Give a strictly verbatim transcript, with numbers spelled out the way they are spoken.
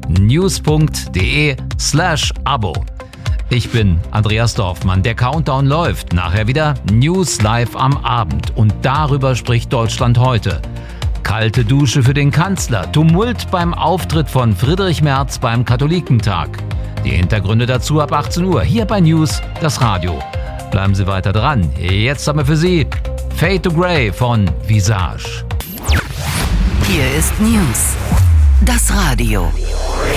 news punkt de slash abo. Ich bin Andreas Dorfmann. Der Countdown läuft. Nachher wieder News live am Abend. Und darüber spricht Deutschland heute. Kalte Dusche für den Kanzler. Tumult beim Auftritt von Friedrich Merz beim Katholikentag. Die Hintergründe dazu ab achtzehn Uhr. Hier bei News, das Radio. Bleiben Sie weiter dran. Jetzt haben wir für Sie Fade to Grey von Visage. Hier ist News, das Radio.